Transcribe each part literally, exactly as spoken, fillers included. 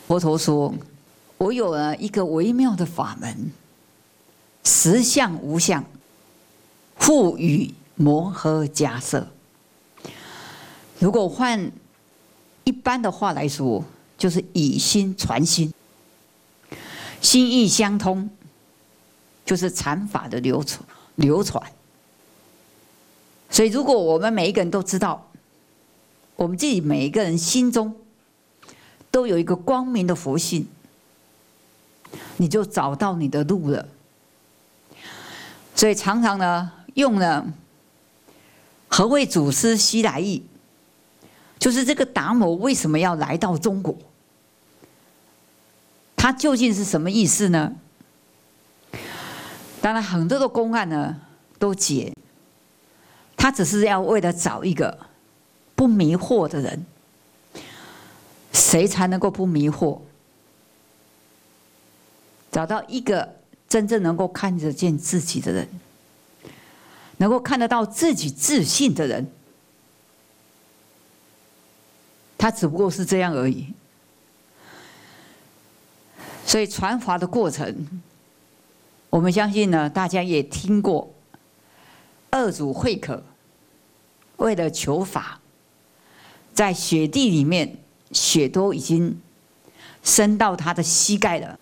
佛陀说：“我有了一个微妙的法门，实相无相，互与摩诃迦摄。”如果换一般的话来说，就是以心传心，心意相通，就是禅法的流传流传。所以，如果我们每一个人都知道，我们自己每一个人心中都有一个光明的佛性，你就找到你的路了。所以常常呢，用了何谓祖师西来意，就是这个达摩为什么要来到中国？他究竟是什么意思呢？当然，很多的公案呢都解，他只是要为了找一个不迷惑的人。谁才能够不迷惑？找到一个真正能够看得见自己的人，能够看得到自己自信的人，他只不过是这样而已。所以传法的过程，我们相信呢，大家也听过，二祖慧可为了求法，在雪地里面，雪都已经深到他的膝盖了。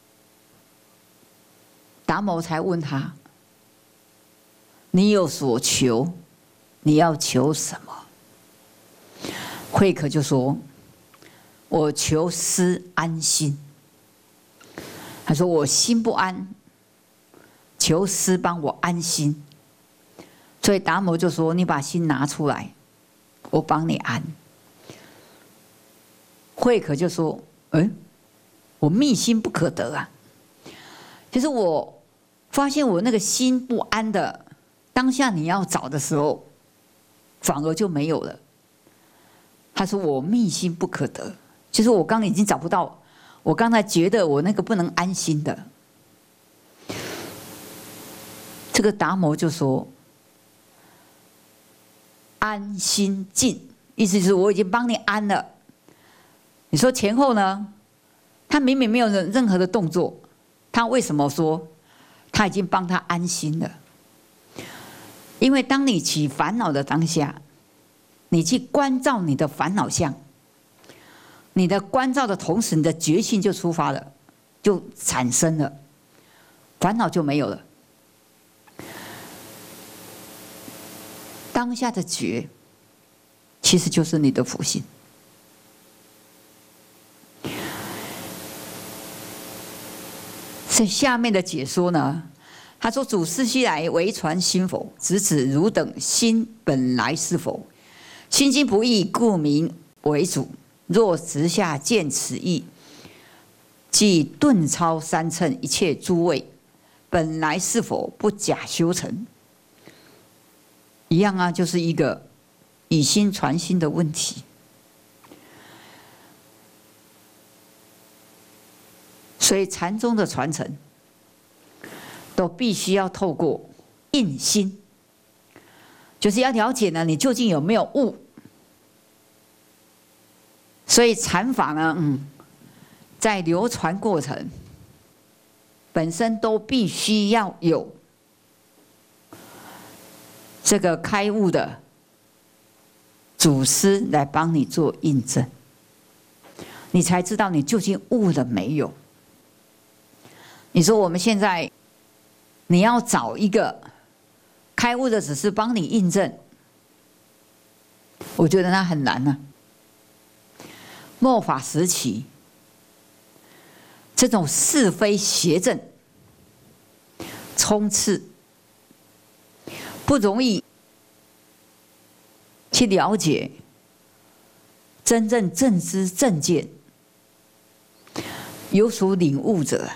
达摩才问他：“你有所求，你要求什么？”慧可就说：“我求师安心。”他说：“我心不安，求师帮我安心。”所以达摩就说：“你把心拿出来，我帮你安。”慧可就说：“嗯，我密心不可得啊！就是我发现我那个心不安的当下，你要找的时候，反而就没有了。”他说：“我密心不可得，就是我刚刚已经找不到，我刚才觉得我那个不能安心的。”这个达摩就说：“安心静，意思是我已经帮你安了。”你说前后呢？他明明没有任何的动作，他为什么说他已经帮他安心了？因为当你起烦恼的当下，你去关照你的烦恼相，你的关照的同时，你的觉性就出发了，就产生了，烦恼就没有了。当下的觉，其实就是你的福性。所以下面的解说呢，他说：“祖师西来为传心否？直指汝等心本来是否？心经不异，故名为主。若直下见此意，即顿超三乘一切诸位，本来是否不假修成？”一样啊，就是一个以心传心的问题。所以禅宗的传承，都必须要透过印心，就是要了解呢，你究竟有没有悟。所以禅法呢，嗯，在流传过程本身都必须要有这个开悟的祖师来帮你做印证，你才知道你究竟悟了没有。你说我们现在你要找一个开悟的，只是帮你印证，我觉得那很难啊。末法时期，这种是非邪正充斥，不容易去了解真正正知正见、有所领悟者。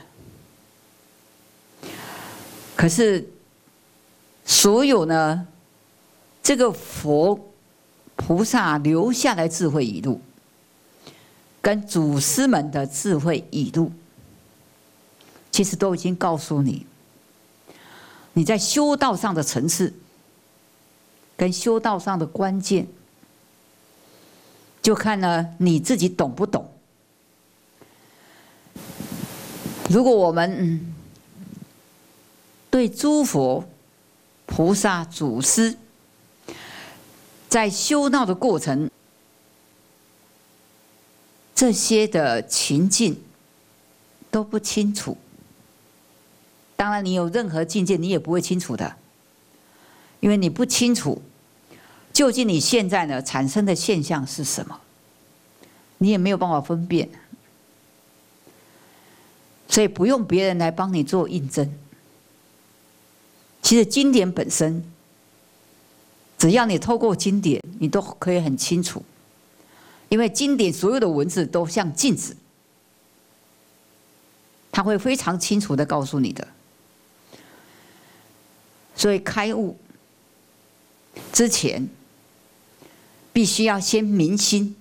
可是，所有呢，这个佛菩萨留下来智慧语录，跟祖师们的智慧语录，其实都已经告诉你，你在修道上的层次，跟修道上的关键，就看呢你自己懂不懂。 如果我们嗯对诸佛菩萨祖师在修道的过程，这些的情境都不清楚，当然你有任何境界你也不会清楚的，因为你不清楚究竟你现在呢产生的现象是什么，你也没有办法分辨，所以不用别人来帮你做印证。其实经典本身，只要你透过经典，你都可以很清楚，因为经典所有的文字都像镜子，它会非常清楚的告诉你的。所以开悟之前，必须要先明心，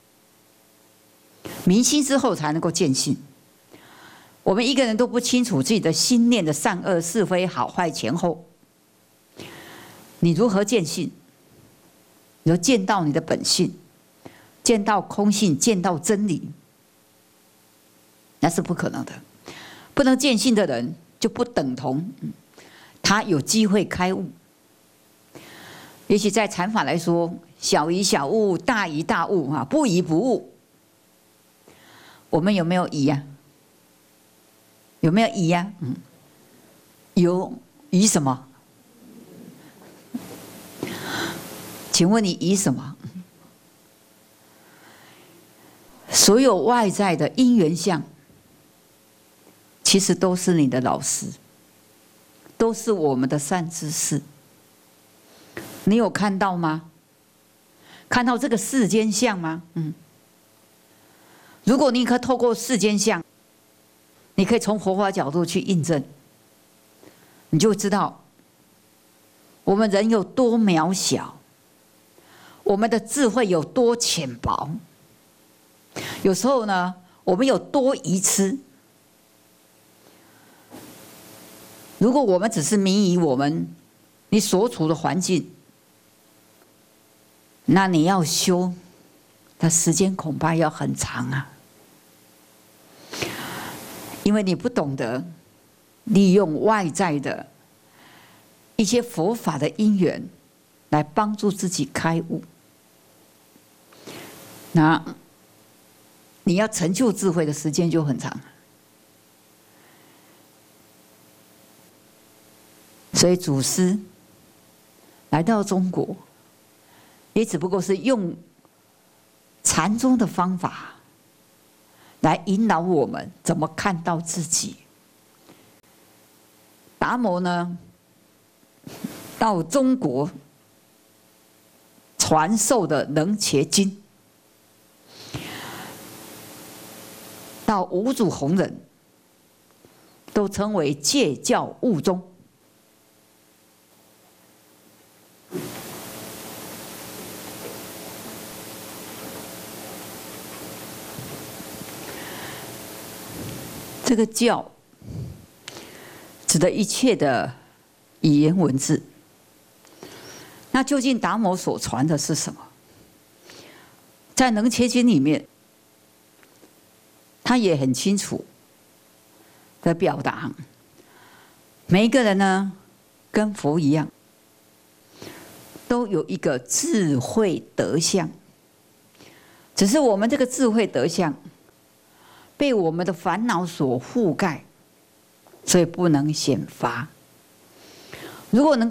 明心之后才能够见性。我们一个人都不清楚自己的心念的善恶是非好坏前后，你如何见性？你就见到你的本性，见到空性，见到真理，那是不可能的。不能见性的人，就不等同他有机会开悟。也许在禅法来说，小疑小悟，大疑大悟啊，不疑不悟。我们有没有疑呀？有没有疑呀？嗯，有疑什么？请问你疑什么？所有外在的因缘相，其实都是你的老师，都是我们的善知识。你有看到吗？看到这个世间相吗？嗯。如果你可以透过世间相，你可以从佛法角度去印证，你就知道我们人有多渺小，我们的智慧有多浅薄。有时候呢，我们有多愚痴。如果我们只是迷于我们你所处的环境，那你要修的时间恐怕要很长啊，因为你不懂得利用外在的一些佛法的因缘来帮助自己开悟。那你要成就智慧的时间就很长，所以祖师来到中国，也只不过是用禅宗的方法来引导我们怎么看到自己。达摩呢，到中国传授的《楞伽经》，到五祖弘忍，都称为戒教悟宗。这个教指的一切的语言文字。那究竟达摩所传的是什么？在《楞伽经》里面，他也很清楚的表达，每一个人呢，跟佛一样，都有一个智慧德相，只是我们这个智慧德相被我们的烦恼所覆盖，所以不能显发。如果能